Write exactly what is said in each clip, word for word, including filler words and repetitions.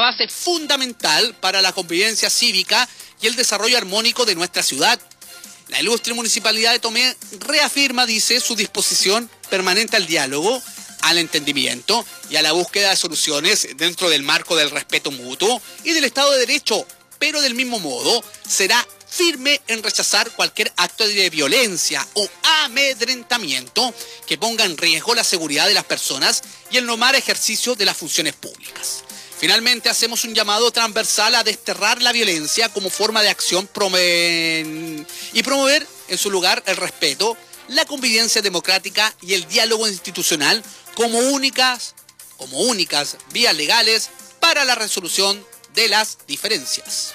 base fundamental para la convivencia cívica y el desarrollo armónico de nuestra ciudad. La ilustre Municipalidad de Tomé reafirma, dice, su disposición permanente al diálogo, al entendimiento y a la búsqueda de soluciones dentro del marco del respeto mutuo y del Estado de Derecho, pero del mismo modo será firme en rechazar cualquier acto de violencia o amedrentamiento que ponga en riesgo la seguridad de las personas y el normal ejercicio de las funciones públicas. Finalmente, hacemos un llamado transversal a desterrar la violencia como forma de acción promover, y promover en su lugar el respeto, la convivencia democrática y el diálogo institucional como únicas, como únicas vías legales para la resolución de las diferencias.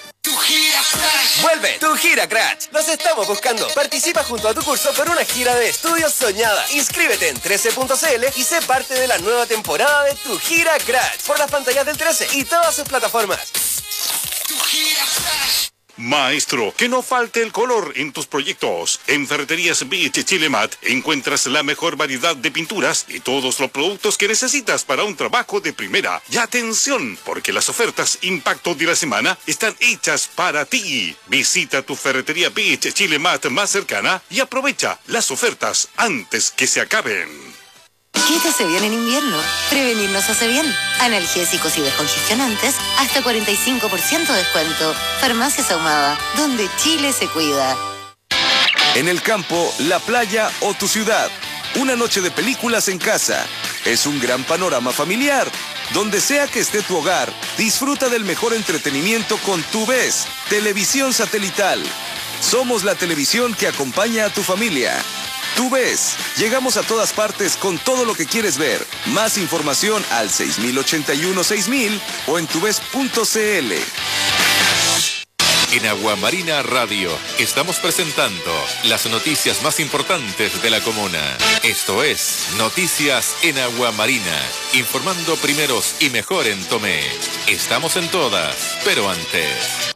Vuelve tu Gira Crash. Los estamos buscando. Participa junto a tu curso por una gira de estudios soñada. Inscríbete en trece punto c l y sé parte de la nueva temporada de tu Gira Crash por las pantallas del trece y todas sus plataformas. Tu Gira Crash. Maestro, que no falte el color en tus proyectos. En Ferreterías Beach Chilemat encuentras la mejor variedad de pinturas y todos los productos que necesitas para un trabajo de primera. Y atención, porque las ofertas Impacto de la semana están hechas para ti. Visita tu Ferretería Beach Chilemat más cercana y aprovecha las ofertas antes que se acaben. ¿Qué te hace bien en invierno? Prevenir nos hace bien. Analgésicos y descongestionantes, hasta cuarenta y cinco por ciento de descuento. Farmacias Ahumada, donde Chile se cuida. En el campo, la playa o tu ciudad. Una noche de películas en casa. Es un gran panorama familiar. Donde sea que esté tu hogar, disfruta del mejor entretenimiento con TuVes, televisión satelital. Somos la televisión que acompaña a tu familia. TuVes, llegamos a todas partes con todo lo que quieres ver. Más información al seis mil ochenta y uno seis mil o en tuves punto c l. En Aguamarina Radio estamos presentando las noticias más importantes de la comuna. Esto es Noticias en Aguamarina, informando primeros y mejor en Tomé. Estamos en todas, pero antes...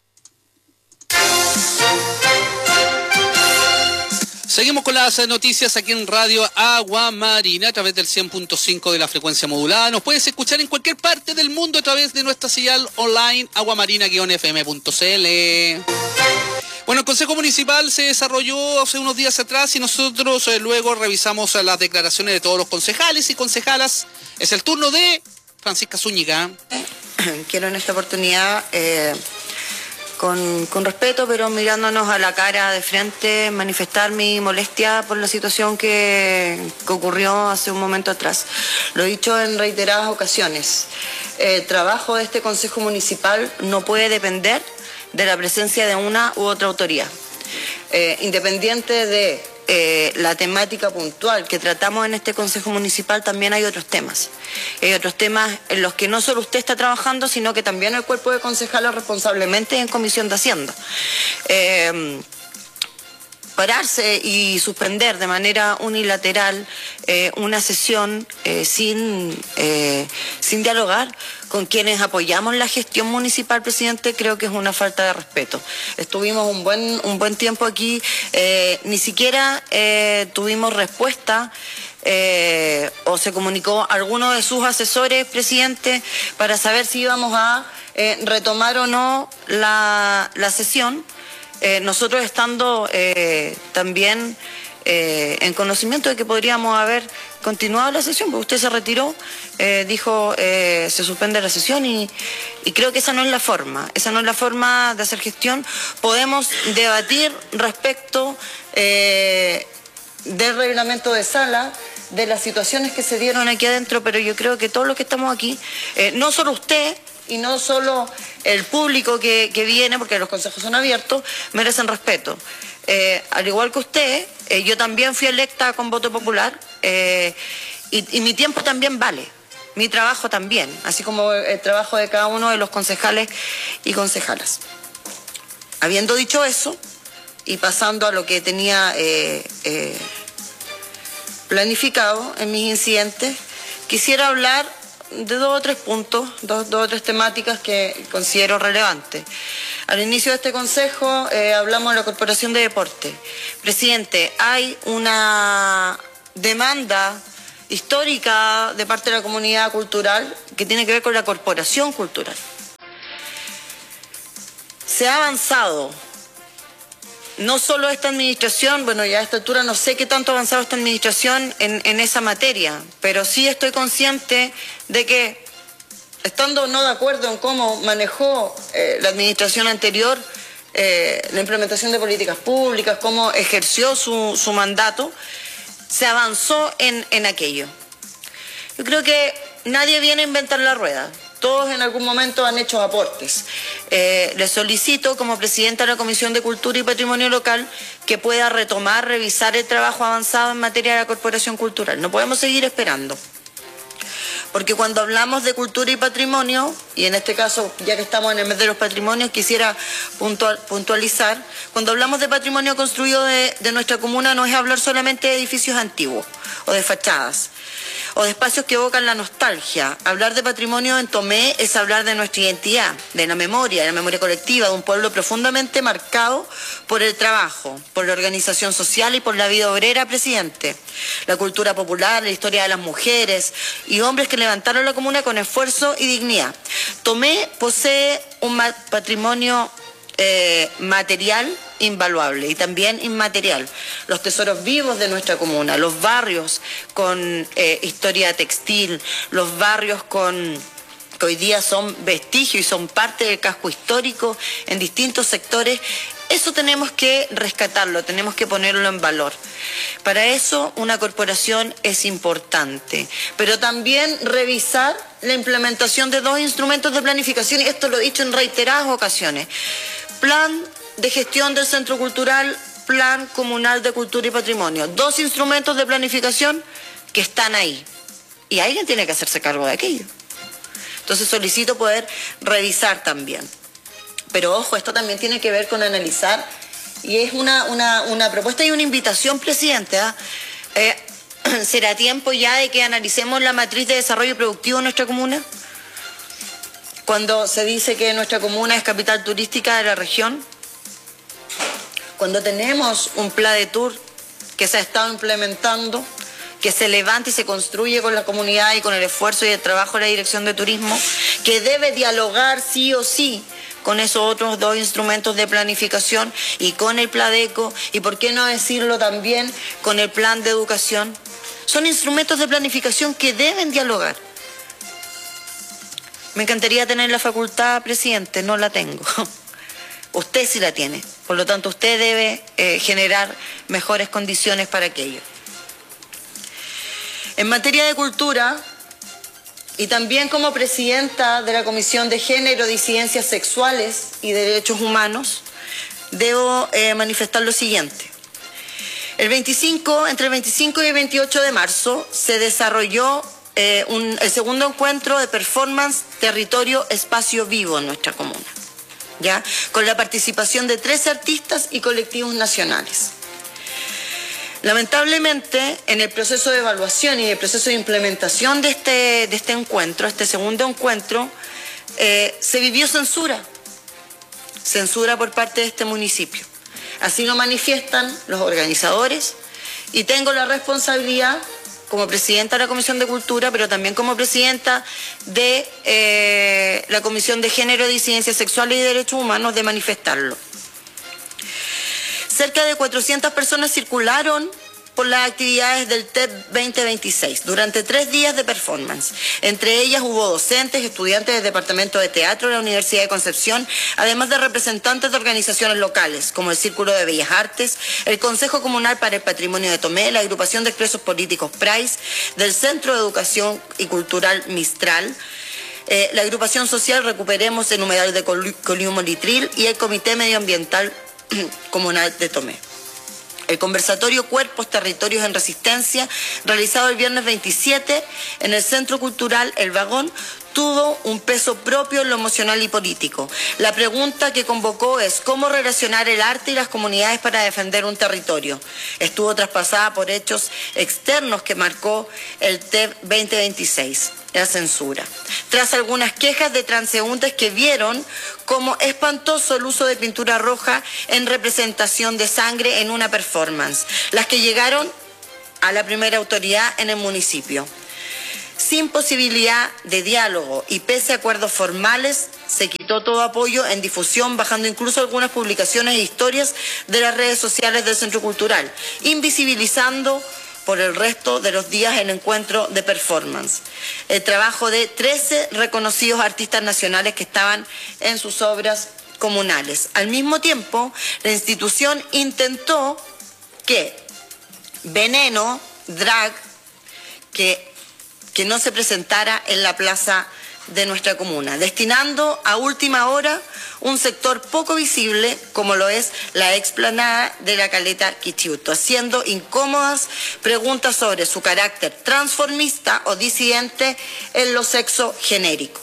Seguimos con las noticias aquí en Radio Aguamarina a través del cien punto cinco de la frecuencia modulada. Nos puedes escuchar en cualquier parte del mundo a través de nuestra señal online aguamarina guion f m punto c l. Bueno, el Consejo Municipal se desarrolló hace unos días atrás y nosotros eh, luego revisamos eh, las declaraciones de todos los concejales y concejalas. Es el turno de Francisca Zúñiga. Quiero en esta oportunidad... Eh... Con, con respeto, pero mirándonos a la cara de frente, manifestar mi molestia por la situación que, que ocurrió hace un momento atrás. Lo he dicho en reiteradas ocasiones. El trabajo de este Consejo Municipal no puede depender de la presencia de una u otra autoridad. Eh, independiente de eh, la temática puntual que tratamos en este Consejo Municipal, también hay otros temas. Hay otros temas en los que no solo usted está trabajando, sino que también el cuerpo de concejales responsablemente en Comisión de Hacienda. Eh, pararse y suspender de manera unilateral eh, una sesión eh, sin, eh, sin dialogar con quienes apoyamos la gestión municipal, presidente, creo que es una falta de respeto. Estuvimos un buen, un buen tiempo aquí, eh, ni siquiera eh, tuvimos respuesta eh, o se comunicó alguno de sus asesores, presidente, para saber si íbamos a eh, retomar o no la, la sesión. Eh, nosotros estando eh, también eh, en conocimiento de que podríamos haber continuado la sesión, porque usted se retiró, eh, dijo eh, se suspende la sesión y, y creo que esa no es la forma, esa no es la forma de hacer gestión. Podemos debatir respecto eh, del reglamento de sala, de las situaciones que se dieron aquí adentro, pero yo creo que todos los que estamos aquí, eh, no solo usted, y no solo el público que, que viene, porque los consejos son abiertos, merecen respeto. Eh, al igual que usted, eh, yo también fui electa con voto popular eh, y, y mi tiempo también vale, mi trabajo también, así como el trabajo de cada uno de los concejales y concejalas. Habiendo dicho eso, y pasando a lo que tenía eh, eh, planificado en mis incidentes, quisiera hablar de dos o tres puntos, dos, dos o tres temáticas que considero relevantes. Al inicio de este consejo eh, hablamos de la Corporación de Deporte. Presidente, hay una demanda histórica de parte de la comunidad cultural que tiene que ver con la Corporación Cultural. se ha avanzado. No solo esta administración, bueno, ya a esta altura no sé qué tanto ha avanzado esta administración en, en esa materia, pero sí estoy consciente de que, estando no de acuerdo en cómo manejó eh, la administración anterior eh, la implementación de políticas públicas, cómo ejerció su, su mandato, se avanzó en, en aquello. Yo creo que nadie viene a inventar la rueda. Todos en algún momento han hecho aportes. Eh, le solicito, como presidenta de la Comisión de Cultura y Patrimonio Local, que pueda retomar, revisar el trabajo avanzado en materia de la Corporación Cultural. No podemos seguir esperando. Porque cuando hablamos de cultura y patrimonio, y en este caso, ya que estamos en el mes de los patrimonios, quisiera puntual, puntualizar, cuando hablamos de patrimonio construido de, de nuestra comuna, no es hablar solamente de edificios antiguos o de fachadas, o de espacios que evocan la nostalgia. Hablar de patrimonio en Tomé es hablar de nuestra identidad, de la memoria, de la memoria colectiva, de un pueblo profundamente marcado por el trabajo, por la organización social y por la vida obrera, presidente. La cultura popular, la historia de las mujeres y hombres que levantaron la comuna con esfuerzo y dignidad. Tomé posee un patrimonio eh, material invaluable y también inmaterial, los tesoros vivos de nuestra comuna, los barrios con eh, historia textil, los barrios con que hoy día son vestigio y son parte del casco histórico en distintos sectores. Eso tenemos que rescatarlo, tenemos que ponerlo en valor. Para eso una corporación es importante, pero también revisar la implementación de dos instrumentos de planificación, y esto lo he dicho en reiteradas ocasiones. Plan de gestión del Centro Cultural, Plan Comunal de Cultura y Patrimonio. Dos instrumentos de planificación que están ahí. Y alguien tiene que hacerse cargo de aquello. Entonces solicito poder revisar también. Pero ojo, esto también tiene que ver con analizar, y es una, una, una propuesta y una invitación, presidente, ¿eh? Eh, ¿será tiempo ya de que analicemos la matriz de desarrollo productivo en nuestra comuna? Cuando se dice que nuestra comuna es capital turística de la región, cuando tenemos un plan de tour que se ha estado implementando, que se levanta y se construye con la comunidad y con el esfuerzo y el trabajo de la Dirección de Turismo, que debe dialogar sí o sí con esos otros dos instrumentos de planificación y con el Pladeco, y por qué no decirlo también con el Plan de Educación. Son instrumentos de planificación que deben dialogar. Me encantaría tener la facultad, presidente, no la tengo. Usted sí la tiene, por lo tanto usted debe eh, generar mejores condiciones para aquello. En materia de cultura, y también como presidenta de la Comisión de Género, Disidencias Sexuales y Derechos Humanos, debo eh, manifestar lo siguiente. El veinticinco, entre el veinticinco y el veintiocho de marzo se desarrolló eh, un, el segundo encuentro de performance Territorio Espacio Vivo en nuestra comuna, ¿ya? Con la participación de trece artistas y colectivos nacionales. Lamentablemente, en el proceso de evaluación y en el proceso de implementación de este, de este encuentro, este segundo encuentro, eh, se vivió censura, censura por parte de este municipio. Así lo manifiestan los organizadores, y tengo la responsabilidad, como presidenta de la Comisión de Cultura, pero también como presidenta de eh, la Comisión de Género, Disidencias Sexuales y Derechos Humanos, de manifestarlo. Cerca de cuatrocientas personas circularon por las actividades del T E P veinte veintiséis durante tres días de performance. Entre ellas hubo docentes, estudiantes del Departamento de Teatro de la Universidad de Concepción, además de representantes de organizaciones locales, como el Círculo de Bellas Artes, el Consejo Comunal para el Patrimonio de Tomé, la Agrupación de Expresos Políticos Price, del Centro de Educación y Cultural Mistral, eh, la Agrupación Social Recuperemos el Humedal de Coliumo Litril y el Comité Medioambiental Comunal de Tomé. El conversatorio Cuerpos, Territorios en Resistencia, realizado el viernes veintisiete en el Centro Cultural El Vagón, tuvo un peso propio en lo emocional y político. La pregunta que convocó es ¿cómo relacionar el arte y las comunidades para defender un territorio? Estuvo traspasada por hechos externos que marcó el T E P veinte veintiséis, la censura. Tras algunas quejas de transeúntes que vieron como espantoso el uso de pintura roja en representación de sangre en una performance, las que llegaron a la primera autoridad en el municipio. sin posibilidad de diálogo y pese a acuerdos formales, se quitó todo apoyo en difusión, bajando incluso algunas publicaciones e historias de las redes sociales del Centro Cultural, invisibilizando por el resto de los días el encuentro de performance. El trabajo de trece reconocidos artistas nacionales que estaban en sus obras comunales. Al mismo tiempo, la institución intentó que Veneno, drag, que, que no se presentara en la plaza de nuestra comuna, destinando a última hora un sector poco visible como lo es la explanada de la Caleta Quichiuto, haciendo incómodas preguntas sobre su carácter transformista o disidente en lo sexo genérico.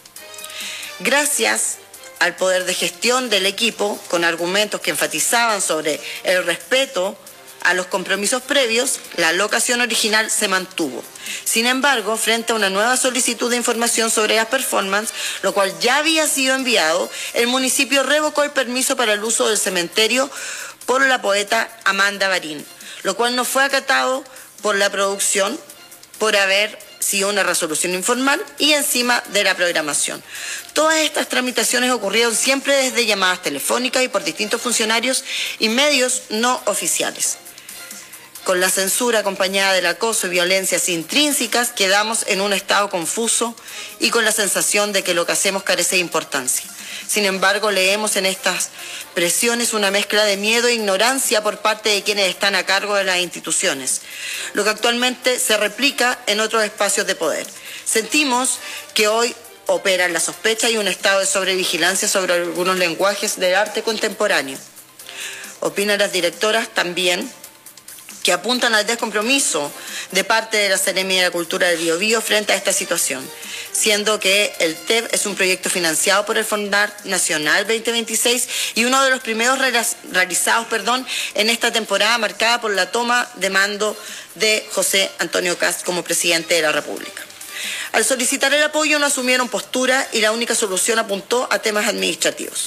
Gracias al poder de gestión del equipo, con argumentos que enfatizaban sobre el respeto a los compromisos previos, la locación original se mantuvo. Sin embargo, frente a una nueva solicitud de información sobre las performances, lo cual ya había sido enviado, el municipio revocó el permiso para el uso del cementerio por la poeta Amanda Barín, lo cual no fue acatado por la producción por haber sido una resolución informal y encima de la programación. Todas estas tramitaciones ocurrieron siempre desde llamadas telefónicas y por distintos funcionarios y medios no oficiales. Con la censura acompañada del acoso y violencias intrínsecas, quedamos en un estado confuso y con la sensación de que lo que hacemos carece de importancia. Sin embargo, leemos en estas presiones una mezcla de miedo e ignorancia por parte de quienes están a cargo de las instituciones, lo que actualmente se replica en otros espacios de poder. Sentimos que hoy operan la sospecha y un estado de sobrevigilancia sobre algunos lenguajes del arte contemporáneo. Opinan las directoras también que apuntan al descompromiso de parte de la Seremía de la Cultura del Biobío frente a esta situación, siendo que el T E B es un proyecto financiado por el Fondar Nacional veinte veintiséis y uno de los primeros realizados perdón, en esta temporada marcada por la toma de mando de José Antonio Kast como presidente de la República. Al solicitar el apoyo no asumieron postura y la única solución apuntó a temas administrativos.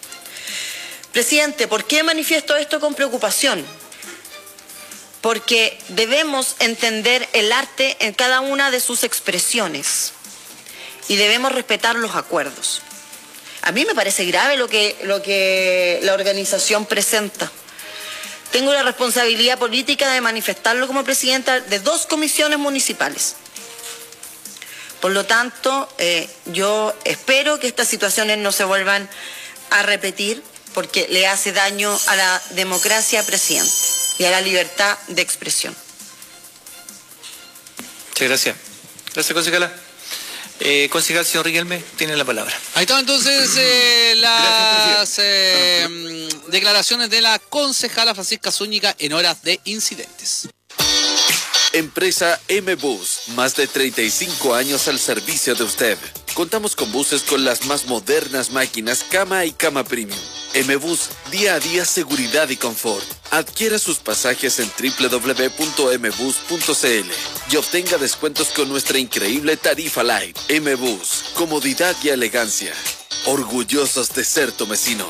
Presidente, ¿por qué manifiesto esto con preocupación? Porque debemos entender el arte en cada una de sus expresiones y debemos respetar los acuerdos. A mí me parece grave lo que, lo que la organización presenta. Tengo la responsabilidad política de manifestarlo como presidenta de dos comisiones municipales. Por lo tanto, eh, yo espero que estas situaciones no se vuelvan a repetir porque le hace daño a la democracia, presidente, y a la libertad de expresión. Muchas gracias. Gracias, concejala. Eh, concejal, señor Riquelme, tiene la palabra. Ahí están entonces eh, las eh, declaraciones de la concejala Francisca Zúñiga en horas de incidentes. Empresa M-Bus, más de treinta y cinco años al servicio de usted. Contamos con buses con las más modernas máquinas cama y cama premium. M-Bus, día a día seguridad y confort. Adquiera sus pasajes en doble u doble u doble u punto m bus punto c l y obtenga descuentos con nuestra increíble tarifa Light. M-Bus, comodidad y elegancia. Orgullosos de ser tomecinos.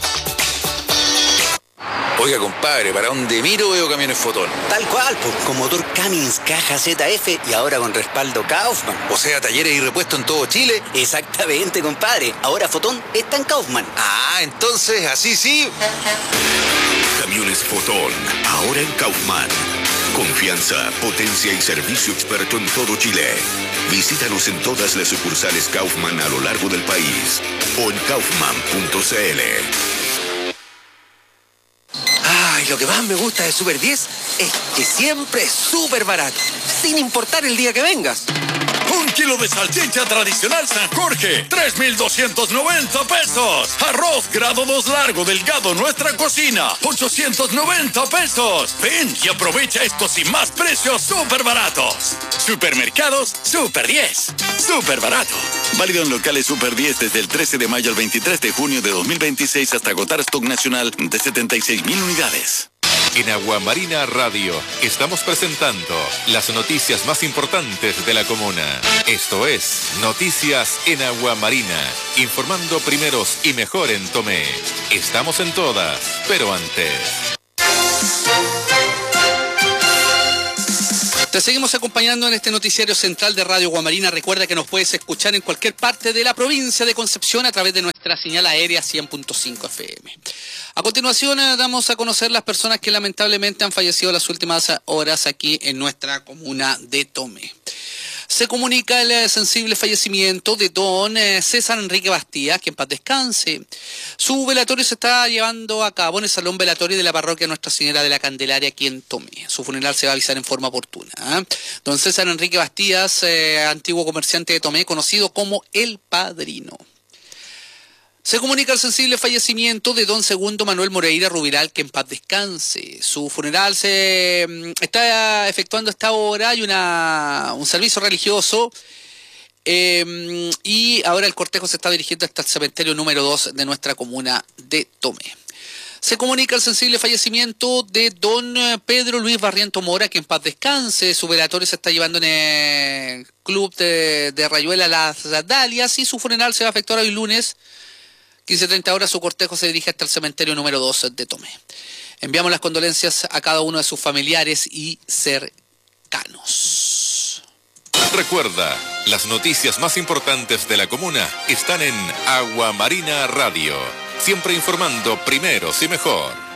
Oiga, compadre, ¿para dónde miro veo camiones Fotón? Tal cual, pues, con motor Cummins, caja Z F y ahora con respaldo Kaufman. O sea, talleres y repuestos en todo Chile. Exactamente, compadre. Ahora Fotón está en Kaufman. Ah, entonces, así sí. Camiones Fotón, ahora en Kaufman. Confianza, potencia y servicio experto en todo Chile. Visítanos en todas las sucursales Kaufman a lo largo del país o en kaufman punto c l. Ay, lo que más me gusta de Super diez es que siempre es súper barato, sin importar el día que vengas. Un kilo de salchicha tradicional San Jorge, tres mil doscientos noventa pesos. Arroz grado dos largo, delgado, nuestra cocina, ochocientos noventa pesos. Ven y aprovecha estos y más precios súper baratos. Supermercados Super diez. Súper barato. Válido en locales Super diez desde el trece de mayo al veintitrés de junio de dos mil veintiséis hasta agotar stock nacional de setenta y seis mil unidades. En Agua Marina Radio estamos presentando las noticias más importantes de la comuna. Esto es Noticias en Agua Marina, informando primeros y mejor en Tomé. Estamos en todas, pero antes. Te seguimos acompañando en este noticiario central de Radio Guamarina. Recuerda que nos puedes escuchar en cualquier parte de la provincia de Concepción a través de nuestra señal aérea cien punto cinco F M. A continuación eh, damos a conocer las personas que lamentablemente han fallecido las últimas horas aquí en nuestra comuna de Tomé. Se comunica el eh, sensible fallecimiento de don eh, César Enrique Bastías, que en paz descanse. Su velatorio se está llevando a cabo en el salón velatorio de la parroquia Nuestra Señora de la Candelaria aquí en Tomé. Su funeral se va a avisar en forma oportuna. ¿eh? Don César Enrique Bastías, eh, antiguo comerciante de Tomé, conocido como El Padrino. Se comunica el sensible fallecimiento de don Segundo Manuel Moreira Rubiral, que en paz descanse. Su funeral se está efectuando hasta ahora, hay una, un servicio religioso eh, y ahora el cortejo se está dirigiendo hasta el cementerio número dos de nuestra comuna de Tomé. Se comunica el sensible fallecimiento de don Pedro Luis Barriento Mora, que en paz descanse. Su velatorio se está llevando en el club de, de Rayuela Las Dalias y su funeral se va a efectuar hoy lunes quince treinta horas. Su cortejo se dirige hasta el cementerio número dos de Tomé. Enviamos las condolencias a cada uno de sus familiares y cercanos. Recuerda, las noticias más importantes de la comuna están en Agua Marina Radio, siempre informando primeros y mejor.